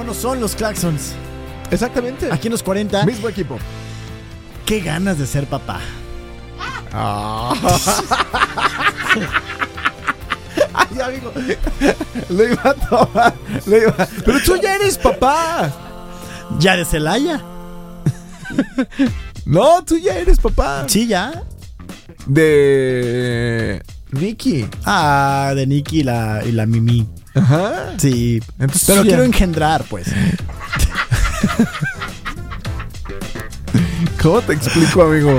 no son los Claxons? Exactamente. Aquí en los 40. Mismo equipo. Qué ganas de ser papá. Ay, amigo. Lo iba a tomar. Pero tú ya eres papá. ¿Ya de Celaya? No, tú ya eres papá. Sí, ya. De Nicky. Ah, de Nicky y la Mimi. Ajá. Sí. Entonces, pero ya. quiero engendrar, pues. ¿Cómo te explico, amigo?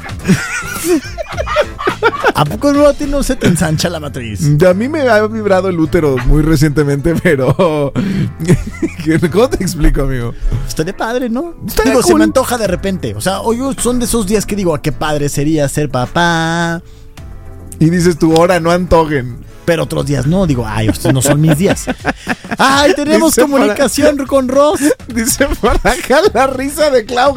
¿A poco no a ti no se te ensancha la matriz? A mí me ha vibrado el útero muy recientemente, pero... ¿Cómo te explico, amigo? Estaría padre, ¿no? Estaría Digo, cool. se me antoja de repente. O sea, hoy son de esos días que digo, qué padre sería ser papá. Y dices tú, ahora no antojen. Pero otros días no, digo, ay, estos no son mis días. Ay, tenemos Dice comunicación con Ross. Dice por acá la risa de Clau.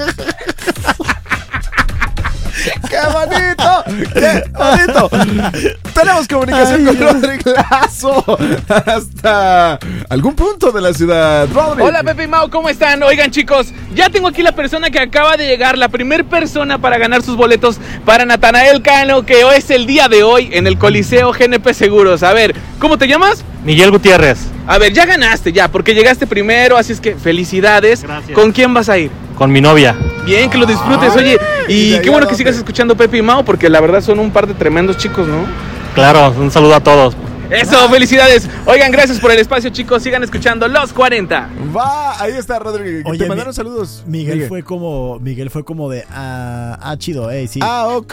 ¡Qué bonito! ¡Qué bonito! Tenemos comunicación con Rodrigo Lazo hasta algún punto de la ciudad. Rodrigo. Hola Pepe y Mau, ¿cómo están? Oigan chicos, ya tengo aquí la persona que acaba de llegar, la primer persona para ganar sus boletos para Natanael Cano, que hoy es el día de hoy en el Coliseo GNP Seguros. A ver, ¿cómo te llamas? Miguel Gutiérrez. A ver, ya ganaste ya, porque llegaste primero, así es que felicidades. Gracias. ¿Con quién vas a ir? Con mi novia. Bien, que lo disfrutes, oye, y qué bueno que sigas escuchando Pepe y Mau, porque la verdad son un par de tremendos chicos, ¿no? Claro, un saludo a todos. Eso, felicidades. Oigan, gracias por el espacio, chicos, sigan escuchando Los 40. Va, ahí está Rodrigo. Oye, te mandaron saludos. Miguel fue como de chido, sí. Ok.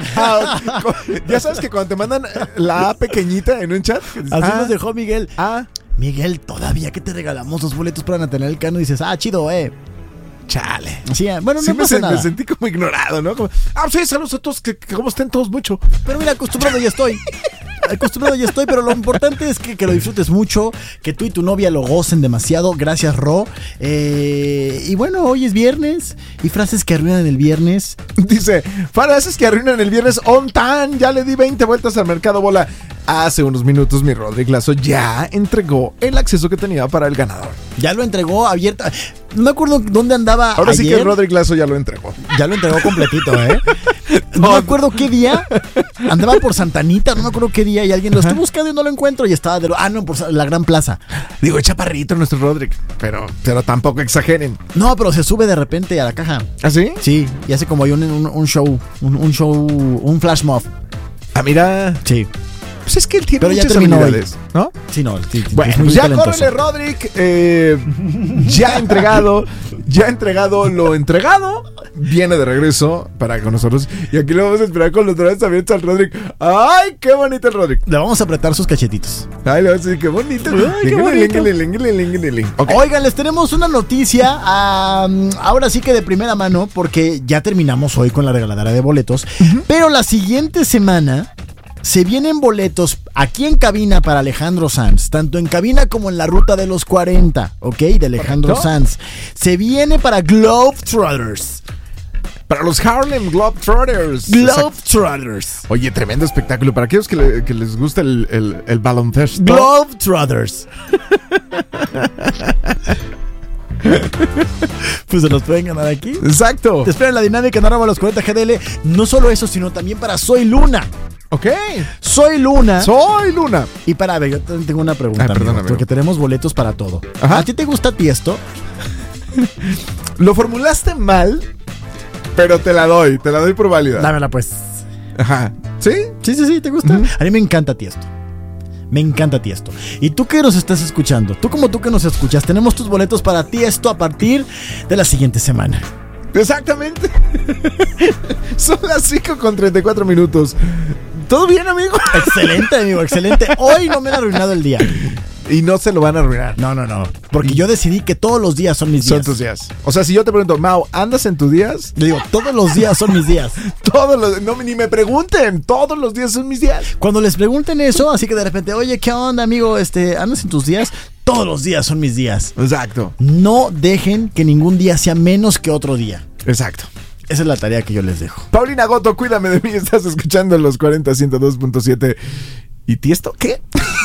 Ya sabes que cuando te mandan la A pequeñita en un chat, Así nos dejó Miguel. Ah, Miguel, todavía que te regalamos los boletos para Natanael Cano, dices, chido, chale. Sí, bueno, Sí, no pasa nada. me sentí como ignorado, ¿no? Como, sí, saludos a todos, que como estén todos mucho. Pero mira, acostumbrado ya estoy. Pero lo importante es que lo disfrutes mucho, que tú y tu novia lo gocen demasiado. Gracias, Ro. Y bueno, hoy es viernes. Y frases que arruinan el viernes. Dice, frases que arruinan el viernes on time. Ya le di 20 vueltas al mercado bola. Hace unos minutos mi Rodrigo Lazo ya entregó el acceso que tenía para el ganador. Ya lo entregó abierta. No me acuerdo dónde andaba Ahora ayer. sí que el Rodrigo Lazo ya lo entregó. Ya lo entregó completito, No me acuerdo qué día. Andaba por Santanita, no me acuerdo qué día. Y alguien lo estoy buscando y no lo encuentro. Y estaba por la Gran Plaza. Digo, es chaparrito nuestro Rodrigo, pero tampoco exageren. No, pero se sube de repente a la caja. ¿Ah, sí? Sí, y hace como un show. Un flash mob. Ah, mira. Sí. Pues es que él tiene pero muchas ya terminó habilidades, ¿no? Sí, no. Sí, bueno, es muy ya talentoso. córrele, Rodrigo. Ya entregado lo entregado. Viene de regreso para con nosotros. Y aquí lo vamos a esperar con los brazos abiertos al Rodrigo. ¡Ay, qué bonito el Rodrigo! Le vamos a apretar sus cachetitos. Ay, le vamos a decir, qué bonito. Ay, qué bonito. Okay. Oigan, les tenemos una noticia. Ahora sí que de primera mano, porque ya terminamos hoy con la regaladera de boletos. Pero la siguiente semana se vienen boletos aquí en cabina para Alejandro Sanz, tanto en cabina como en la ruta de los 40, ¿ok? De Alejandro Sanz. Se viene para Globetrotters. Para los Harlem Globetrotters. Globetrotters. Oye, tremendo espectáculo. Para aquellos que les gusta el baloncesto. Globetrotters. Pues se los pueden ganar aquí. Exacto. Te espera la dinámica en @los 40 GDL. No solo eso, sino también para Soy Luna. Ok. Soy Luna. Y para, a ver, yo tengo una pregunta, perdóname, amigo, porque tenemos boletos para todo. Ajá. ¿A ti te gusta Tiesto? Lo formulaste mal, pero te la doy por válida. Dámela pues. Ajá. ¿Sí? Sí, ¿te gusta? A mí me encanta Tiesto. Me encanta Tiesto. Y tú que nos estás escuchando, tú que nos escuchas, tenemos tus boletos para Tiesto a partir de la siguiente semana. Exactamente. Son las 5:34. ¿Todo bien, amigo? Excelente, amigo, excelente. Hoy no me han arruinado el día. Y no se lo van a arruinar. No. Porque yo decidí que todos los días son mis días. Son tus días. O sea, si yo te pregunto, Mau, ¿andas en tus días? Le digo, todos los días son mis días. No, ni me pregunten. Todos los días son mis días. Cuando les pregunten eso, así que de repente, oye, ¿qué onda, amigo? ¿Andas en tus días? Todos los días son mis días. Exacto. No dejen que ningún día sea menos que otro día. Exacto. Esa es la tarea que yo les dejo. Paulina Goto, cuídame de mí. Estás escuchando los 40 102.7. ¿Y Tiesto? ¿Qué?